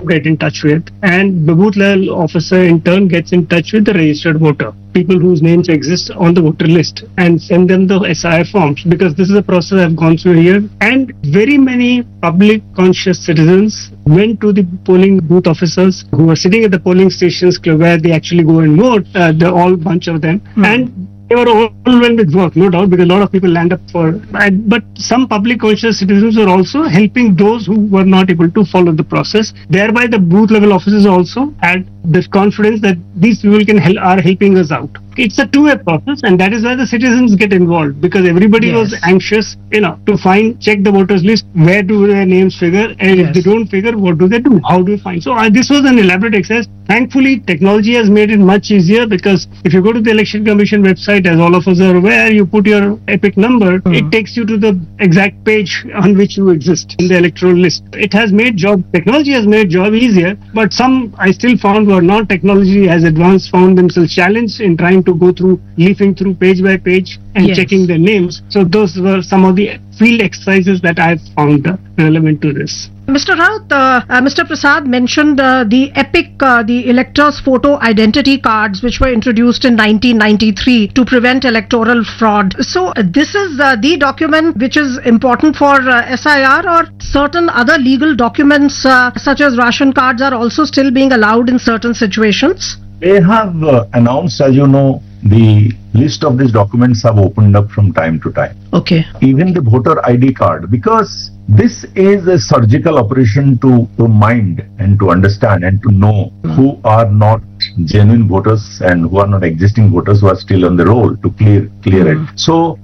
get in touch with, and the booth level officer in turn gets in touch with the registered voter, people whose names exist on the voter list, and send them the SIR forms, because this is a process I've gone through here. And very many public conscious citizens went to the polling booth officers who were sitting at the polling stations where they actually go and vote, the all bunch of them, and they were overwhelmed with work, no doubt, because a lot of people land up for. But some public conscious citizens were also helping those who were not able to follow the process. Thereby, the booth level officers also had the confidence that these people are helping us out. It's a two-way process, and that is why the citizens get involved, because everybody was anxious, to check the voters list, where do their names figure, and if they don't figure, what do they do? How do we find? So this was an elaborate exercise. Thankfully, technology has made it much easier, because if you go to the Election Commission website, as all of us are aware, you put your EPIC number, it takes you to the exact page on which you exist in the electoral list. Technology has made job easier, but some I still found were not technology as advanced, found themselves challenged in trying to go through, leafing through page by page and checking their names. So those were some of the field exercises that I found relevant to this. Mr. Raut, Mr. Prasad mentioned the EPIC, the electors' photo identity cards, which were introduced in 1993 to prevent electoral fraud. So this is the document which is important for SIR, or certain other legal documents such as ration cards are also still being allowed in certain situations? They have announced, as you know, the list of these documents have opened up from time to time. Okay. Even the voter ID card, because this is a surgical operation to mind and to understand and to know who are not genuine voters and who are not existing voters who are still on the roll, to clear it. So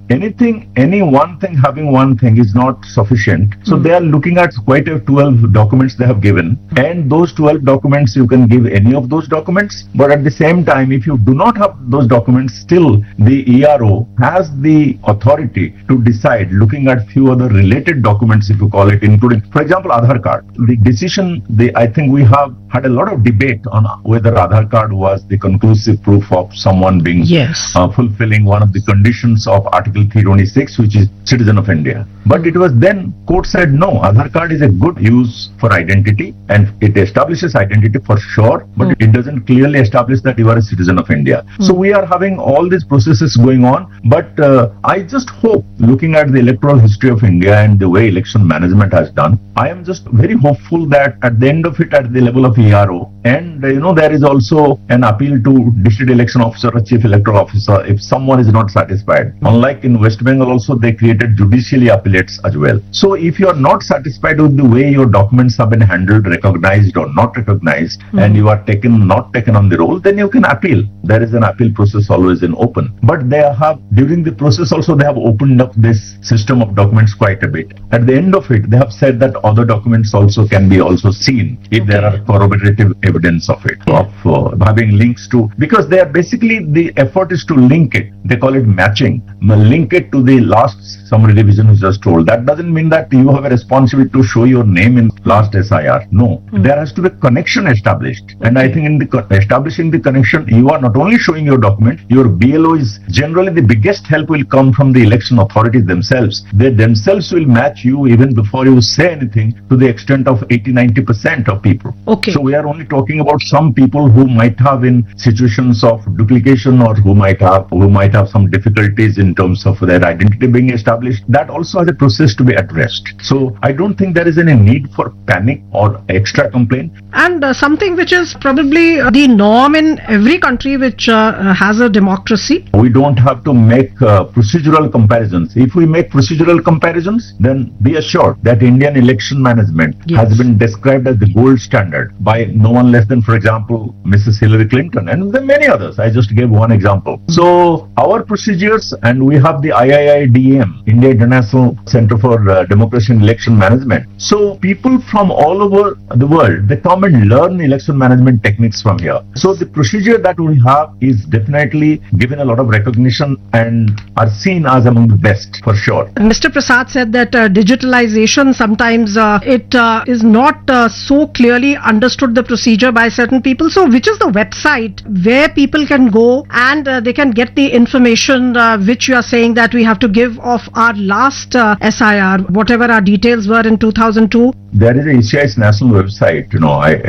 any one thing having one thing is not sufficient. So they are looking at quite a 12 documents they have given, and those 12 documents, you can give any of those documents, but at the same time, if you do not have those documents, still the ERO has the authority to decide, looking at few other related documents, if you call it, including, for example, Aadhaar card. The decision, I think we have had a lot of debate on whether Aadhaar card was the conclusive proof of someone being fulfilling one of the conditions of Article 326, which is citizen of India. But it was then court said no, Aadhaar card is a good use for identity, and it establishes identity for sure, but it doesn't clearly establish that you are a citizen of India. So we are having all these processes going on, but I just hope, looking at the electoral history of India and the way election management has done, I am just very hopeful that at the end of it, at the level of ERO, and there is also an appeal to district election officer or chief electoral officer if someone is not satisfied. Unlike in West Bengal also, they created judicially appellates as well. So if you are not satisfied with the way your documents have been handled, recognized or not recognized, and you are not taken on the roll, then you can appeal. There is an appeal process always in open. But they have, during the process also, they have opened up this system of documents quite a bit. At the end of it, they have said that other documents also can be also seen if there are corroborative evidence of it, of having links to, because they are basically, the effort is to link it. They call it matching. Link it to the last summary revision which was told. That doesn't mean that you have a responsibility to show your name in last SIR. No, there has to be a connection established. And I think in the establishing the connection, you are not only showing your document, your BLO is generally the biggest help will come from the election authorities themselves. They themselves will match you even before you say anything, to the extent of 80-90% of people. Okay. So we are only talking about some people who might have in situations of duplication, or who might have some difficulties in terms of their identity being established. That also has a process to be addressed. So I don't think there is any need for panic or extra complaint. And something which is probably the norm in every country which has a democracy. We don't have to make procedural comparisons. If we make procedural comparisons, then be assured that Indian election management has been described as the gold standard by no one less than, for example, Mrs. Hillary Clinton, and there are many others. I just gave one example. So our procedures, and we have the IIIDM, India International Center for Democracy and Election Management. So people from all over the world, they come and learn election management techniques from here. So the procedure that we have is definitely given a lot of recognition and are seen as among the best, for sure. Mr. Prasad said that digitalization sometimes it is not so clearly understood, the procedure, by certain people. So which is the website where people can go and they can get the information which you are saying that we have to give of our last SIR, whatever our details were in 2002? There is a ECI's national website,